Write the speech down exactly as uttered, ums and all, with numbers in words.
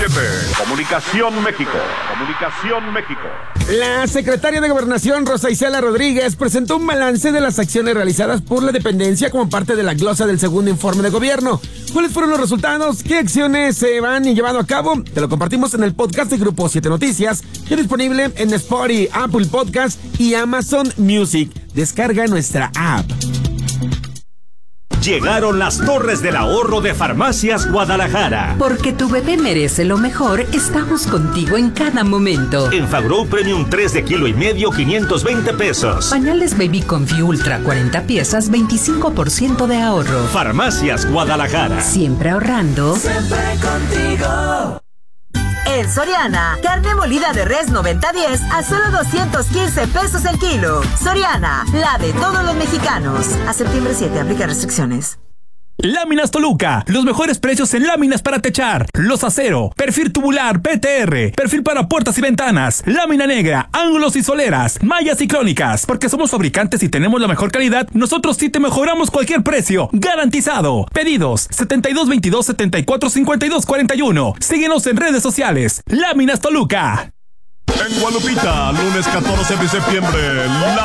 siete. Comunicación México. Comunicación México. La secretaria de Gobernación, Rosa Isela Rodríguez, presentó un balance de las acciones realizadas por la dependencia como parte de la glosa del segundo informe de gobierno. ¿Cuáles fueron los resultados? ¿Qué acciones se van llevando a cabo? Te lo compartimos en el podcast de Grupo siete Noticias, que es disponible en Spotify, Apple Podcast y Amazon Music. Descarga nuestra app. Llegaron las Torres del Ahorro de Farmacias Guadalajara. Porque tu bebé merece lo mejor, estamos contigo en cada momento. En Fagrow Premium tres de kilo y medio, quinientos veinte pesos. Pañales Baby Confi Ultra cuarenta piezas, veinticinco por ciento de ahorro. Farmacias Guadalajara. Siempre ahorrando. Siempre contigo. En Soriana, carne molida de res noventa diez a solo doscientos quince pesos el kilo. Soriana, la de todos los mexicanos. A septiembre siete, aplica restricciones. Láminas Toluca, los mejores precios en láminas para techar, los acero, perfil tubular P T R, perfil para puertas y ventanas, lámina negra, ángulos y soleras, mallas y crónicas. Porque somos fabricantes y tenemos la mejor calidad, nosotros sí te mejoramos cualquier precio, garantizado. Pedidos setenta y dos veintidós, setenta y cuatro cincuenta y dos cuarenta y uno. Síguenos en redes sociales. Láminas Toluca. En Guadalupita, lunes catorce de septiembre, la